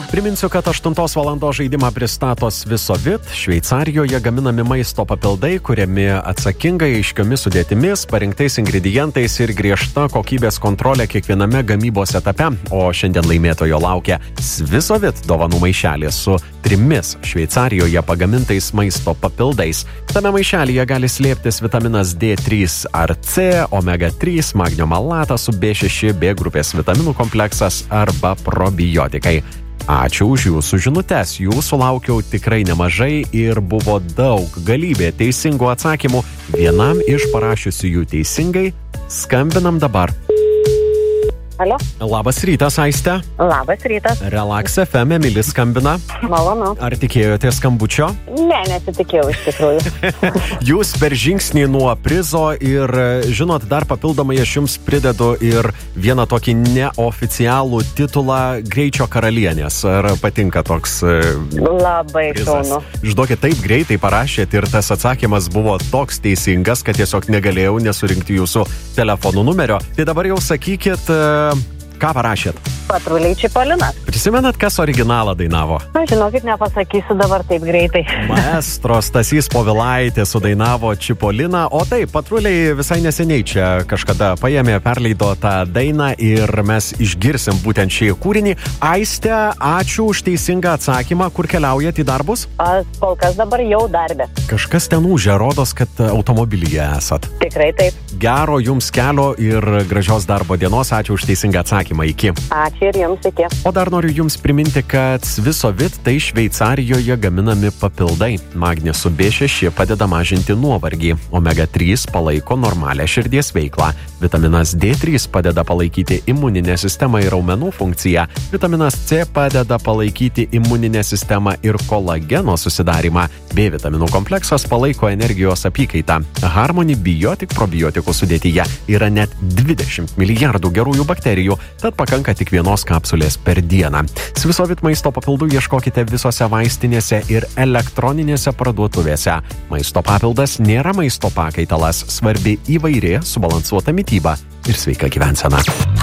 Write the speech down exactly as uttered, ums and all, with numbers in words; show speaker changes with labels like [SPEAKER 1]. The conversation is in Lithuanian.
[SPEAKER 1] Priminsiu, kad aštuntos valandos žaidimą pristato Svisovit. Šveicarijoje gaminami maisto papildai, kuriami atsakingai, aiškiomis sudėtimis, parinktais ingredientais ir griežta kokybės kontrolė kiekviename gamybos etape. O šiandien laimėtojo laukia Svisovit dovanų maišelis su trimis Šveicarijoje pagamintais maisto papildais. Tame maišelyje gali slėptis vitaminas D trys ar C, omega trys, magnio malatas su B šeši, B grupės vitaminų kompleksas arba probiotikai. Ačiū už jūsų žinutes, jų sulaukiau tikrai nemažai ir buvo daug, galybė teisingų atsakymų. Vienam iš parašiusių jų teisingai skambinam dabar.
[SPEAKER 2] Alio.
[SPEAKER 1] Labas rytas, Aiste.
[SPEAKER 2] Labas rytas.
[SPEAKER 1] Relax F M, Emili skambina.
[SPEAKER 2] Malonu.
[SPEAKER 1] Ar tikėjote skambučio?
[SPEAKER 2] Ne, nesitikėjau iš tikrųjų.
[SPEAKER 1] Jūs per žingsnį nuo prizo ir, žinot, dar papildomai aš jums pridedu ir vieną tokį neoficialų titulą Greičio karalienės. Ar patinka toks
[SPEAKER 2] Labai
[SPEAKER 1] prizas?
[SPEAKER 2] šaunu.
[SPEAKER 1] Žinokit, taip greitai parašėt ir tas atsakymas buvo toks teisingas, kad tiesiog negalėjau nesurinkti jūsų telefonų numerio. Tai dabar jau sakykit, ką parašėt?
[SPEAKER 2] Patruliai Čipolinas.
[SPEAKER 1] Prisimenat, kas originalą dainavo?
[SPEAKER 2] Na, žinokit, nepasakysiu dabar taip greitai.
[SPEAKER 1] Maestro Stasys Povilaitės sudainavo Čipoliną, o taip, patruliai visai neseniai čia kažkada paėmė, perleido tą dainą ir mes išgirsim būtent šį kūrinį. Aiste, ačiū už teisingą atsakymą, kur keliaujat į darbus?
[SPEAKER 2] Aš kol kas dabar jau darbė.
[SPEAKER 1] Kažkas ten ūžia, rodos, kad automobilyje esat.
[SPEAKER 2] Tikrai taip.
[SPEAKER 1] Gero jums kelio ir gražios darbo dienos, ačiū už teisingą atsakymą, iki.
[SPEAKER 2] Ačiū ir jums, iki.
[SPEAKER 1] O dar noriu jums priminti, kad Svisovit tai Šveicarijoje gaminami papildai. Magnis su B šeši padeda mažinti nuovargį, omega trys palaiko normalią širdies veiklą, vitaminas D trys padeda palaikyti imuninę sistemą ir raumenų funkciją, vitaminas C padeda palaikyti imuninę sistemą ir kolageno susidarimą, B vitaminų kompleksas palaiko energijos apykaitą. Harmony Biotic probiotikų sudėtyje yra net dvidešimt milijardų gerųjų bakterijų, tad pakanka tik vienos kapsulės per dieną. Svisovit maisto papildų ieškokite visose vaistinėse ir elektroninėse parduotuvėse. Maisto papildas nėra maisto pakaitalas, svarbi įvairi, subalansuota mityba ir sveika gyvensena.